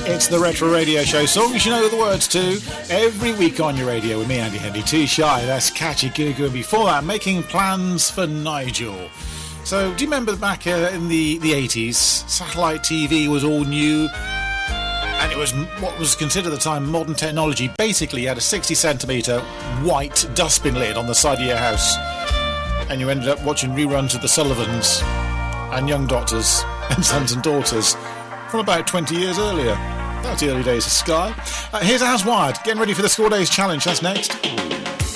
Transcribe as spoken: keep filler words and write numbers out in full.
It's the Retro Radio Show. Songs you know the words to every week on your radio with me, Andy Hendy. Too Shy, that's Catchy Goo Goo. And before that, Making Plans for Nigel. So, do you remember back uh, in the, the eighties, satellite T V was all new, and it was what was considered at the time modern technology. Basically, you had a sixty centimetre white dustbin lid on the side of your house, and you ended up watching reruns of The Sullivans and Young Doctors and Sons and Daughters from about twenty years earlier. That was the early days of Sky. Uh, here's As Wired, getting ready for the Score Days Challenge. That's next.